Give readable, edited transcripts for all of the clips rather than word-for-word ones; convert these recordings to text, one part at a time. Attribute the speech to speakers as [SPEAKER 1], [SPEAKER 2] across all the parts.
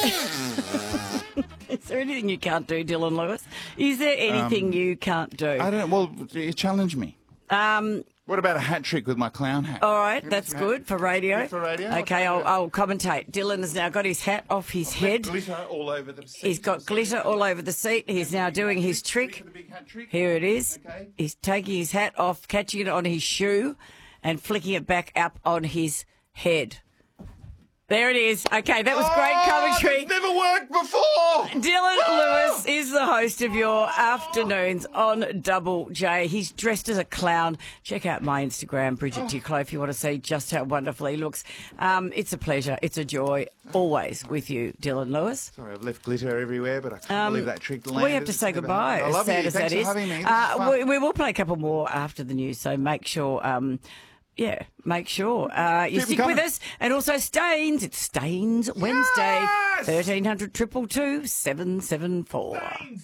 [SPEAKER 1] Is there anything you can't do, Dylan Lewis? Is there anything you can't do?
[SPEAKER 2] I don't know. Well, you challenge me. What about a hat trick with my clown hat?
[SPEAKER 1] All right, that's good for radio.
[SPEAKER 2] Good for radio?
[SPEAKER 1] Okay, I'll commentate. Dylan has now got his hat off his head.
[SPEAKER 2] Glitter all over the seat.
[SPEAKER 1] He's got glitter all over the seat. He's now doing his trick. Here it is.
[SPEAKER 2] Okay.
[SPEAKER 1] He's taking his hat off, catching it on his shoe, and flicking it back up on his head. There it is. Okay, that was great commentary.
[SPEAKER 2] It's never worked before.
[SPEAKER 1] Dylan Lewis is the host of your afternoons on Double J. He's dressed as a clown. Check out my Instagram, Bridget Ticklow, if you want to see just how wonderful he looks. It's a pleasure. It's a joy always with you, Dylan Lewis.
[SPEAKER 2] Sorry, I've left glitter everywhere, but I can't believe that trick landed.
[SPEAKER 1] We have to say goodbye,
[SPEAKER 2] I love
[SPEAKER 1] as sad
[SPEAKER 2] you.
[SPEAKER 1] as
[SPEAKER 2] Thanks
[SPEAKER 1] that is.
[SPEAKER 2] for having me. This is fun.
[SPEAKER 1] We will play a couple more after the news, so make sure... make sure you stick with us. And also Staines. It's Staines Wednesday. 1300 222 774.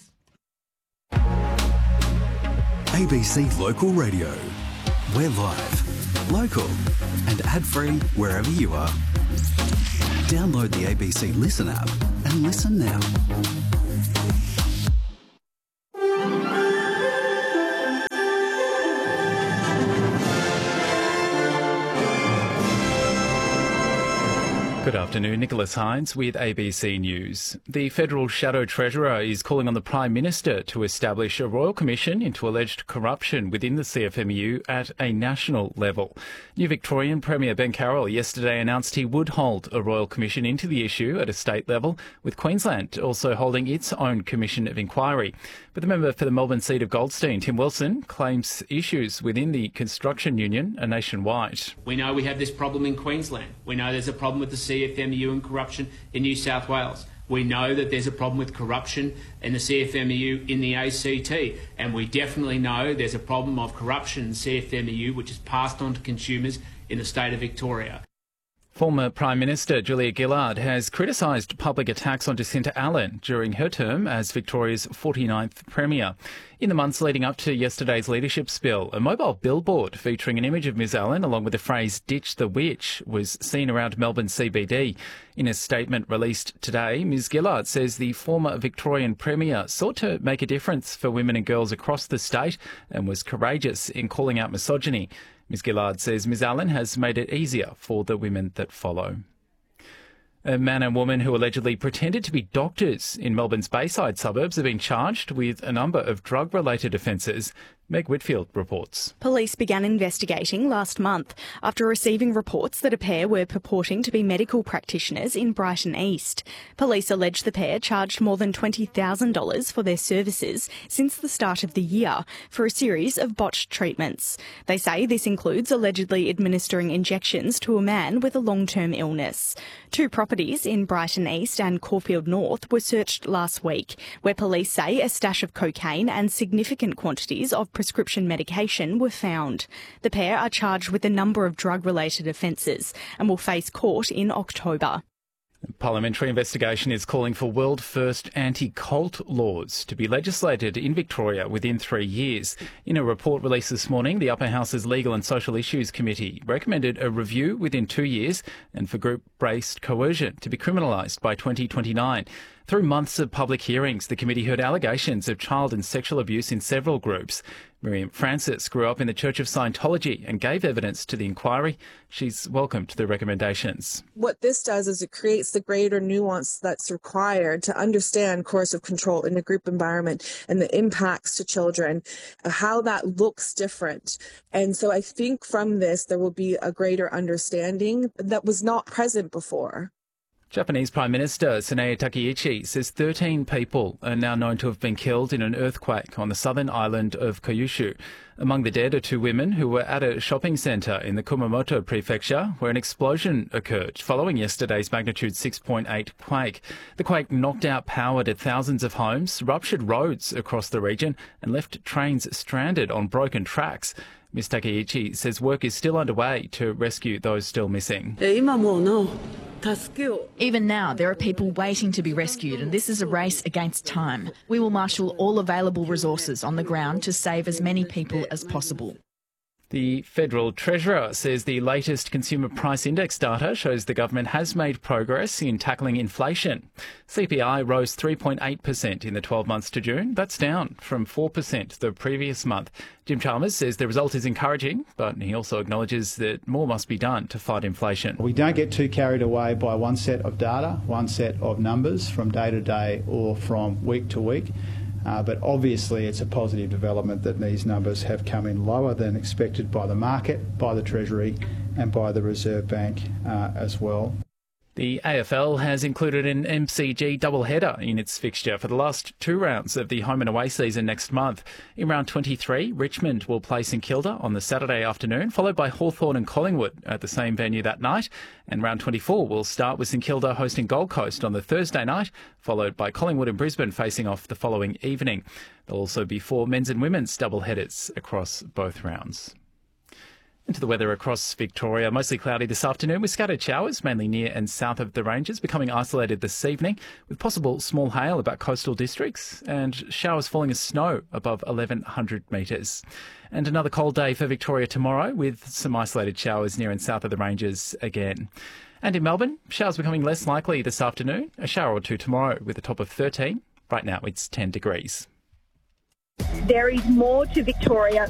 [SPEAKER 3] ABC Local Radio. We're live, local and ad-free wherever you are. Download the ABC Listen app and listen now.
[SPEAKER 4] Good afternoon, Nicholas Hines with ABC News. The Federal Shadow Treasurer is calling on the Prime Minister to establish a royal commission into alleged corruption within the CFMEU at a national level. New Victorian Premier Ben Carroll yesterday announced he would hold a royal commission into the issue at a state level, with Queensland also holding its own commission of inquiry. But the member for the Melbourne seat of Goldstein, Tim Wilson, claims issues within the construction union are nationwide.
[SPEAKER 5] We know we have this problem in Queensland. We know there's a problem with the CFMEU and corruption in New South Wales. We know that there's a problem with corruption in the CFMEU in the ACT. And we definitely know there's a problem of corruption in the CFMEU which is passed on to consumers in the state of Victoria.
[SPEAKER 4] Former Prime Minister Julia Gillard has criticised public attacks on Jacinta Allan during her term as Victoria's 49th Premier. In the months leading up to yesterday's leadership spill, a mobile billboard featuring an image of Ms Allan along with the phrase "Ditch the Witch" was seen around Melbourne CBD. In a statement released today, Ms Gillard says the former Victorian Premier sought to make a difference for women and girls across the state and was courageous in calling out misogyny. Ms Gillard says Ms Allan has made it easier for the women that follow. A man and woman who allegedly pretended to be doctors in Melbourne's Bayside suburbs have been charged with a number of drug-related offences. Meg Whitfield reports.
[SPEAKER 6] Police began investigating last month after receiving reports that a pair were purporting to be medical practitioners in Brighton East. Police allege the pair charged more than $20,000 for their services since the start of the year for a series of botched treatments. They say this includes allegedly administering injections to a man with a long-term illness. Two properties in Brighton East and Caulfield North were searched last week, where police say a stash of cocaine and significant quantities of prescription medication were found. The pair are charged with a number of drug-related offences and will face court in October.
[SPEAKER 4] A parliamentary investigation is calling for world-first anti-cult laws to be legislated in Victoria within 3 years. In a report released this morning, the Upper House's Legal and Social Issues Committee recommended a review within 2 years and for group-based coercion to be criminalised by 2029. Through months of public hearings, the committee heard allegations of child and sexual abuse in several groups. Miriam Francis grew up in the Church of Scientology and gave evidence to the inquiry. She's welcomed the recommendations.
[SPEAKER 7] What this does is it creates the greater nuance that's required to understand coercive control in a group environment and the impacts to children, how that looks different. And so I think from this, there will be a greater understanding that was not present before.
[SPEAKER 4] Japanese Prime Minister Sanae Takaichi says 13 people are now known to have been killed in an earthquake on the southern island of Kyushu. Among the dead are 2 women who were at a shopping centre in the Kumamoto prefecture where an explosion occurred following yesterday's magnitude 6.8 quake. The quake knocked out power to thousands of homes, ruptured roads across the region and left trains stranded on broken tracks. Ms Takaichi says work is still underway to rescue those still missing.
[SPEAKER 8] Even now, there are people waiting to be rescued, and this is a race against time. We will marshal all available resources on the ground to save as many people as possible.
[SPEAKER 4] The Federal Treasurer says the latest Consumer Price Index data shows the government has made progress in tackling inflation. CPI rose 3.8% in the 12 months to June. That's down from 4% the previous month. Jim Chalmers says the result is encouraging, but he also acknowledges that more must be done to fight inflation.
[SPEAKER 9] We don't get too carried away by one set of data, one set of numbers from day to day or from week to week. But obviously it's a positive development that these numbers have come in lower than expected by the market, by the Treasury and by the Reserve Bank as well.
[SPEAKER 4] The AFL has included an MCG doubleheader in its fixture for the last 2 rounds of the home and away season next month. In round 23, Richmond will play St Kilda on the Saturday afternoon, followed by Hawthorn and Collingwood at the same venue that night. And round 24 will start with St Kilda hosting Gold Coast on the Thursday night, followed by Collingwood and Brisbane facing off the following evening. There'll also be 4 men's and women's doubleheaders across both rounds. Into the weather across Victoria, mostly cloudy this afternoon with scattered showers, mainly near and south of the ranges, becoming isolated this evening with possible small hail about coastal districts and showers falling as snow above 1,100 metres. And another cold day for Victoria tomorrow with some isolated showers near and south of the ranges again. And in Melbourne, showers becoming less likely this afternoon, a shower or two tomorrow with a top of 13. Right now it's 10 degrees.
[SPEAKER 10] There is more to Victoria